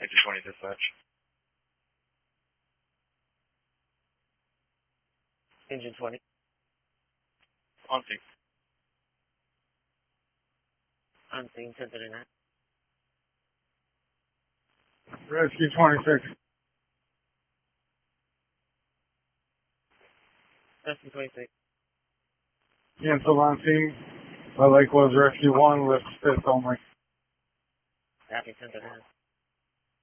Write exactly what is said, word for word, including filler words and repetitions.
Engine twenty dispatch. Engine twenty. On scene. On scene, ten thirty-nine. Rescue twenty-six. Rescue twenty-six. Cancel on scene. My lake was rescue one with fifth only. Copy, ten thirty-nine.